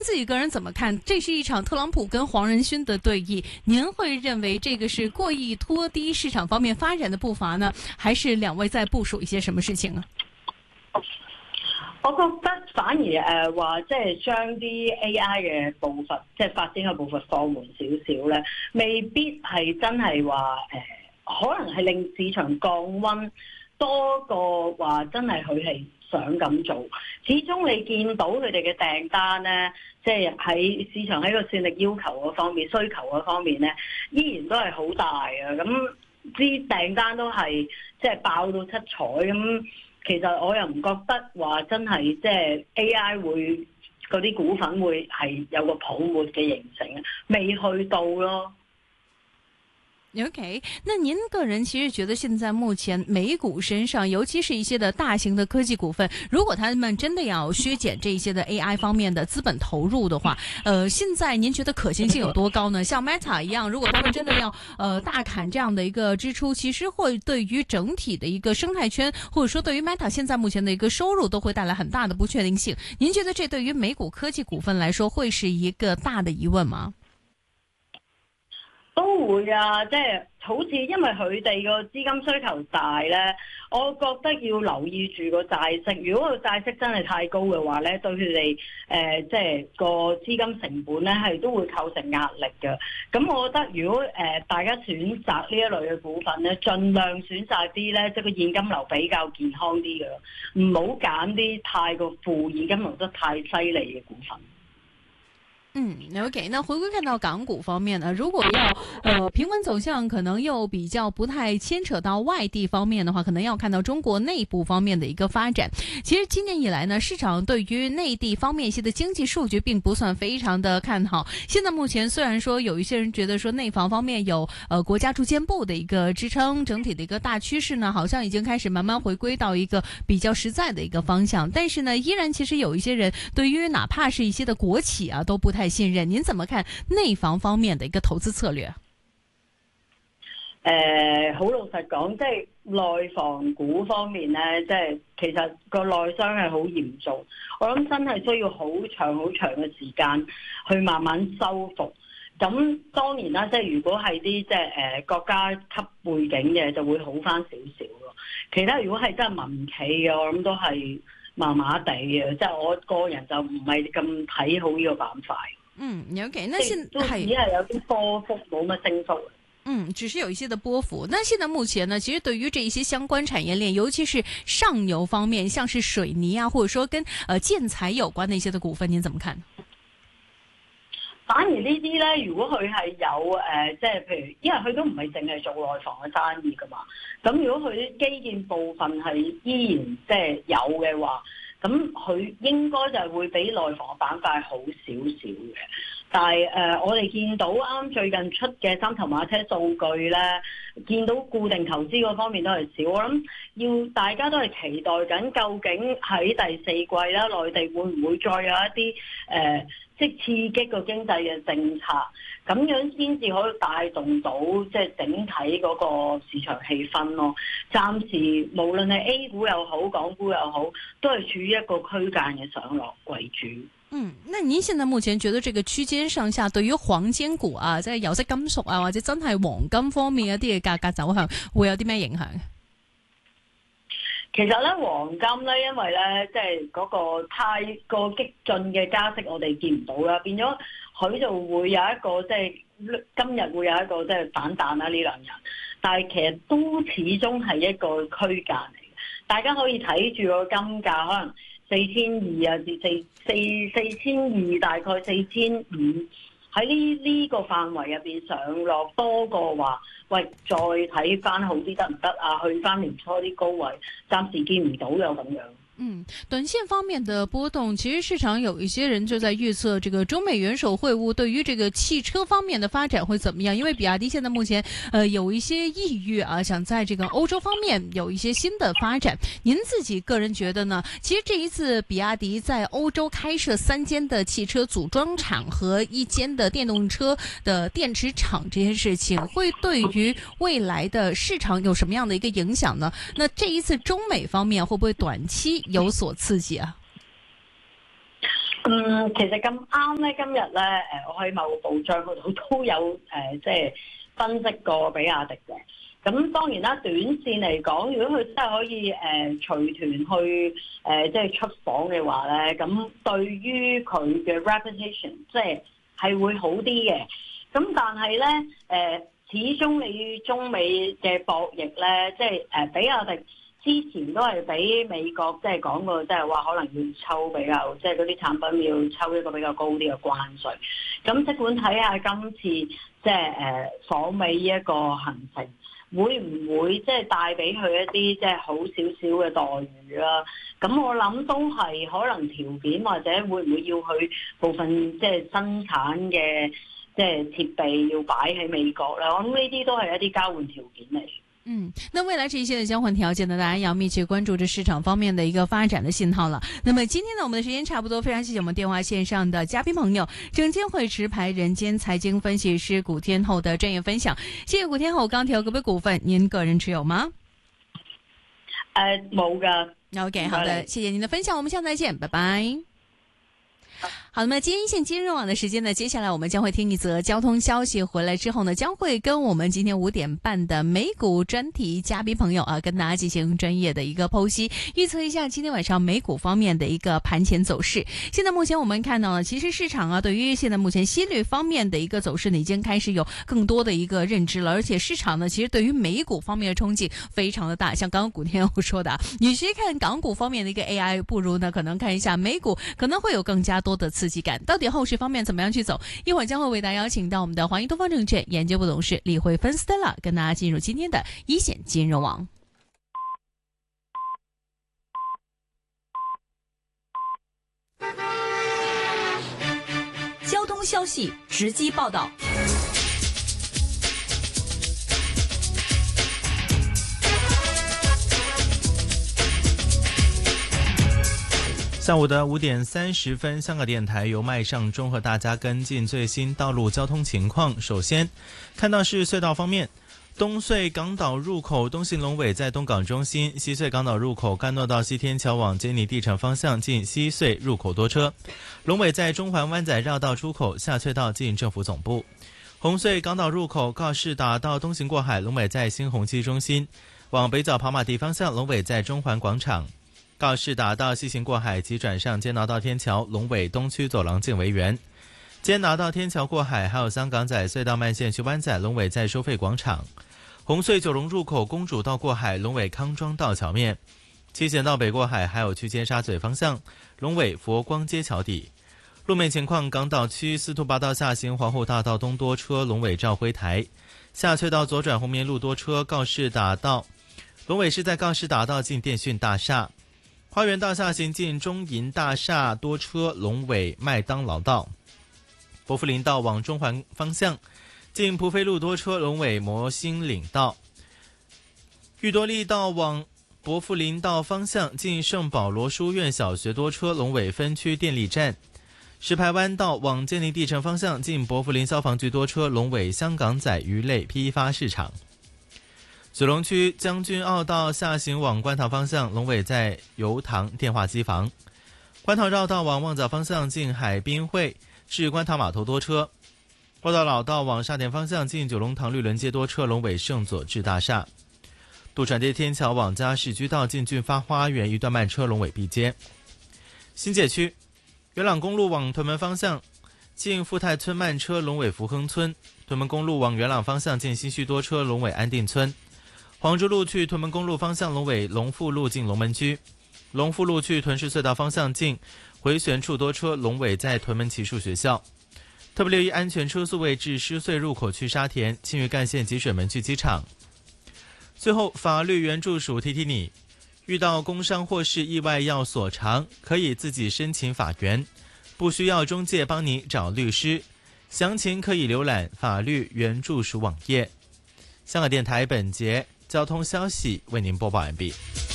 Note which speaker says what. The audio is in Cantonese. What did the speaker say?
Speaker 1: 自己个人怎么看？这是一场特朗普跟黄仁勋的对弈，您会认为这个是过意拖低市场方面发展的步伐呢，还是两位在部署一些什么事情啊？
Speaker 2: 我覺得反而話即係將啲 AI 嘅步伐，即係發展嘅步伐放緩少少咧，未必係真係話可能係令市場降溫多過話真係佢係想咁做。始終你見到佢哋嘅訂單咧，即係喺市場喺個算力要求嗰方面、需求嗰方面咧，依然都係好大啊！咁啲訂單都係即係爆到七彩咁。其實我又唔覺得話真係即係 AI 會嗰啲股份會係有個泡沫嘅形成啊，未去到咯。
Speaker 1: OK， 那您个人其实觉得现在目前美股身上，尤其是一些的大型的科技股份，如果他们真的要削减这一些的 AI 方面的资本投入的话，现在您觉得可行性有多高呢？像 Meta 一样，如果他们真的要大砍这样的一个支出，其实会对于整体的一个生态圈，或者说对于 Meta 现在目前的一个收入都会带来很大的不确定性。您觉得这对于美股科技股份来说會是一個大的疑問嗎？
Speaker 2: 都會啊，即係好似因為佢哋個資金需求大咧，我覺得要留意住個債息。如果個債息真係太高嘅話咧，對佢哋即係個資金成本咧係都會構成壓力嘅。咁我覺得如果大家選擇呢一類嘅股份咧，盡量選擇啲咧即係個現金流比較健康啲嘅咯，唔好揀啲太過負現金流得太犀利嘅股份。
Speaker 1: OK， 那回歸看到港股方面呢，如果要平穩走向，可能又比較不太牽扯到外地方面的話，可能要看到中國內部方面的一個發展。其實今年以來呢，市場對於內地方面一些的經濟數據並不算非常的看好。現在目前雖然說有一些人覺得說內房方面有國家住建部的一個支撐，整體的一個大趨勢呢，好像已經開始慢慢回歸到一個比較實在的一個方向。但是呢，依然其實有一些人對於哪怕是一些的國企啊，都不太信任。您怎麼看內房方面的一個投資策略？
Speaker 2: 好老實講，即係內房股方面咧，即係其實個內傷係好嚴重。我諗真係需要好長嘅時間去慢慢修復。咁當然啦，即係如果係啲即係國家級背景嘅，就會好翻少少咯。其他如果係真係民企嘅，我諗都係麻麻地嘅。即係我個人就唔係咁睇好呢個板塊。
Speaker 1: OK， 那現
Speaker 2: 都只係有啲波幅，冇乜升幅。
Speaker 1: 只是有一些的波幅。那現在目前呢，其實對於這一些相關產業鏈，尤其是上游方面，像是水泥啊，或者說跟建材有關的一些的股份，您怎麼看？
Speaker 2: 反而呢啲咧，如果佢係有即係譬如，因為佢都唔係淨係做內房嘅生意噶嘛，咁如果佢啲基建部分係依然即係有嘅話，咁佢應該就會比內房板塊好少少嘅。但係我哋見到啱最近出嘅三頭馬車數據咧，見到固定投資嗰方面都係少。我諗要大家都係期待緊，究竟喺第四季啦，內地會唔會再有一啲即係刺激個經濟嘅政策，咁樣先至可以帶動到即係整體嗰個市場氣氛咯。暫時無論係 A 股又好，港股又好，都係處於一個區間嘅上落為主。
Speaker 1: 那您現在目前覺得這個區間上下對於黃金股啊，即係有色金屬啊，或者真係黃金方面一啲嘅價格走向，會有啲咩影響？
Speaker 2: 其實咧，黃金咧，因為咧，即係嗰個太過激進嘅加息，我哋見唔到啦，變咗佢就會有一個即係今日會有一個即係反彈啦呢兩日，但係其實都始終係一個區間嚟嘅，大家可以睇住個金價可能4200啊，至4200，大概4500。喺呢個範圍入邊上落多過話，喂，再睇翻好啲得唔得啊？去翻年初啲高位，暫時見唔到有咁樣。
Speaker 1: 短線方面的波動，其實市場有一些人就在預測這個中美元首會晤對於這個汽車方面的發展會怎麼樣？因為比亞迪現在目前有一些意欲啊，想在這個歐洲方面有一些新的發展。您自己個人覺得呢？其實這一次比亞迪在歐洲開設3間的汽車組裝廠和1間的電動車的電池廠這件事情，會對於未來的市場有什麼樣的一個影響呢？那這一次中美方面會不會短期有所刺激啊？
Speaker 2: 其實咁啱咧，今日咧我喺某個報章嗰度都有即係分析過比亞迪嘅。咁當然啦，短線嚟講，如果佢真係可以隨團去即係出訪嘅話咧，咁對於佢嘅 reputation 即係會好啲嘅。咁但係咧始終你中美嘅博弈咧，即係比亞迪之前都係俾美國即係講過，即係話可能要抽比較，即係嗰啲產品要抽一個比較高啲嘅關稅。咁即管睇下今次即係訪美呢一個行程，會唔會即係帶俾佢一啲即係好少少嘅待遇啦？咁我諗都係可能條件，或者會唔會要佢部分即係生產嘅即係設備要擺喺美國啦？我諗呢啲都係一啲交換條件嚟。
Speaker 1: 那未來這些的交換條件呢，大家要密切關注這市場方面的一個發展的信號了。那麼今天呢，我們的時間差不多，非常謝謝我們電話線上的嘉賓朋友，證監會持牌人兼財經分析師古天厚的專業分享。謝謝古天厚。鋼鐵股股份您個人持有嗎？
Speaker 2: 冇㗎。
Speaker 1: OK， 好的，謝謝您的分享，我們下次再見，拜拜。好，那麼今天一線金融網的時間呢，接下來我們將會聽一則交通消息，回來之後呢，將會跟我們今天5點半的美股專題嘉賓朋友跟大家進行專業的一個剖析，預測一下今天晚上美股方面的一個盤前走勢。現在目前我們看到呢，其實市場對於現在目前息率方面的一個走勢呢，已經開始有更多的一個認知了，而且市場呢，其實對於美股方面的衝擊非常的大，像剛剛古天厚說的，與其看港股方面的一個 AI， 不如呢可能看一下美股，可能會有更加多的刺激感。到底後市方面怎麼樣去走？一會兒將會為大家邀請到我們的華盈東方證券研究部董事李慧芬 Stella， 跟大家進入今天的一線金融網。
Speaker 3: 交通消息直擊報道。
Speaker 4: 下午的5點30分，香港電台由麥尚中和大家跟進最新道路交通情況。首先看到是隧道方面，東隧港島入口東行龍尾在東港中心，西隧港島入口干諾道西天橋往堅尼地城方向近西隧入口多車，龍尾在中環灣仔繞道出口下隧道近政府總部。紅隧港島入口告士打道東行過海，龍尾在新鴻基中心，往北角跑馬地方向龍尾在中環廣場。告士打道西行過海急轉上堅拿道天橋，龍尾東區走廊近維園。堅拿道天橋過海還有香港仔隧道慢線去灣仔，龍尾在收費廣場。紅隧九龍入口公主道過海，龍尾康莊道橋面。七賢道北過海還有去尖沙咀方向，龍尾佛光街橋底。路面情況，港島區司徒拔道下行皇后大道東多車，龍尾肇輝台。下隧道左轉紅棉路多車，告士打道龍尾是在告士打道近電訊大廈。花園道下行近中銀大廈多車，龍尾麥當勞道。薄扶林道往中環方向近蒲飛路多車，龍尾摩星嶺道。裕多利道往薄扶林道方向近聖保羅書院小學多車，龍尾分區電力站。石排灣道往堅尼地城方向近薄扶林消防局多車，龍尾香港仔魚類批發市場。九龍區將軍澳道下行往觀塘方向，龍尾在油塘電話機房。觀塘繞道往旺角方向近海濱會至觀塘碼頭多車。窩道老道往沙田方向近九龍塘綠倫街多車，龍尾聖佐治大廈。渡船街天橋往加士居道近駿發花園一段慢車，龍尾畢街。新界區元朗公路往屯門方向近富泰村慢車，龍尾福亨村。屯門公路往元朗方向近新墟多車，龍尾安定村。黃竹路去屯門公路方向，龍尾龍富路近龍門居。龍富路去屯市隧道方向近回旋處多車，龍尾在屯門騎術學校。特別留意安全車速位置，獅隧入口去沙田，青嶼幹線及水門去機場。最後，法律援助署提提你，遇到工傷或是意外要索償，可以自己申請法援，不需要中介幫你找律師。詳情可以瀏覽法律援助署網頁。香港電台本節交通消息為您播報完畢。